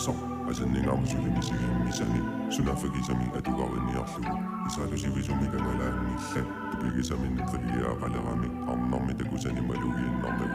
so asenningamusulimisimi sunafakisami atukawani arlugu isalusivisumiga nalaanni tupikisami nitrigia qalerami arnarmi takusani malugiinarnagu